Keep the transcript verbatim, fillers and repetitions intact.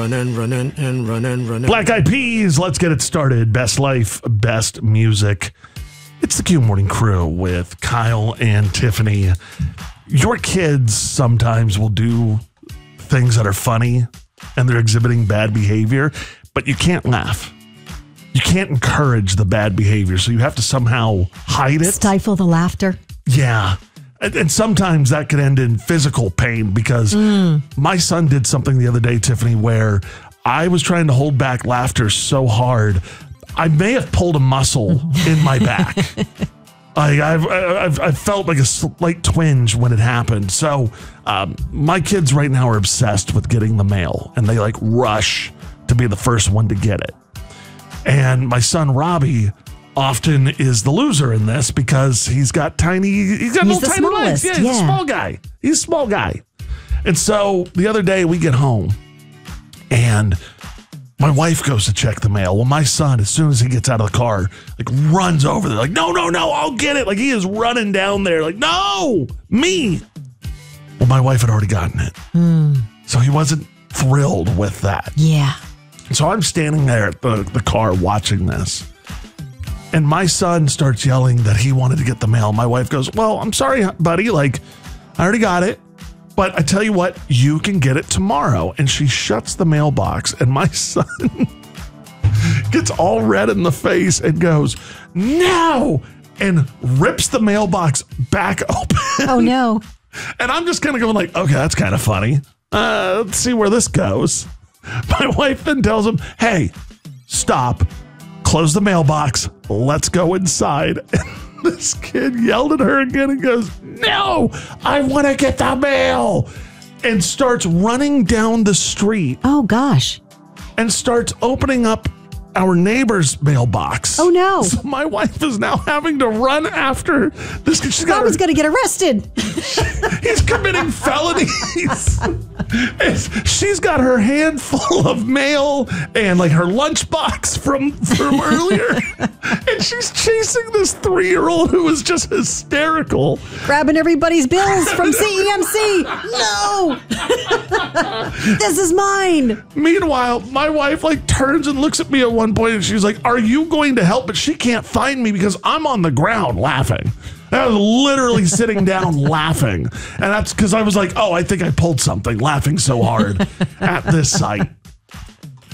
Running, running, and running, running. Black Eyed Peas, let's get it started. Best life, best music. It's the Q Morning Crew with Kyle and Tiffany. Your kids sometimes will do things that are funny and they're exhibiting bad behavior, but you can't laugh. You can't encourage the bad behavior, so you have to somehow hide it. Stifle the laughter. Yeah. And, and sometimes that could end in physical pain because mm. my son did something the other day, Tiffany, where I was trying to hold back laughter so hard, I may have pulled a muscle in my back. I, I've, I've, I've felt like a slight twinge when it happened. So um, my kids right now are obsessed with getting the mail, and they like rush to be the first one to get it. And my son, Robbie, often is the loser in this because he's got tiny, he's got he's little tiny legs. Yeah, he's yeah. a small guy. He's a small guy. And so the other day we get home and my wife goes to check the mail. Well, my son, as soon as he gets out of the car, like runs over there, like, no, no, no, I'll get it. Like he is running down there, like, no, me. Well, my wife had already gotten it. Mm. So he wasn't thrilled with that. Yeah. So I'm standing there at the, the car watching this. And my son starts yelling that he wanted to get the mail. My wife goes, well, I'm sorry, buddy. Like, I already got it. But I tell you what, you can get it tomorrow. And she shuts the mailbox. And my son gets all red in the face and goes, no, and rips the mailbox back open. Oh, no. And I'm just kind of going like, okay, that's kind of funny. Uh, let's see where this goes. My wife then tells him, hey, stop. Close the mailbox. Let's go inside. And this kid yelled at her again and goes, no, I want to get the mail. And starts running down the street. Oh, gosh. And starts opening up our neighbor's mailbox. Oh, no. So my wife is now having to run after this. She's got Robbie's going to get arrested. He's committing felonies. She's got her hand full of mail and like her lunchbox from, from earlier. And she's chasing this three-year-old who is just hysterical. Grabbing everybody's bills from C E M C. No. This is mine. Meanwhile, my wife like turns and looks at me at one point and she's like, are you going to help? But she can't find me because I'm on the ground laughing. I was literally sitting down laughing. And that's because I was like, oh, I think I pulled something laughing so hard at this sight.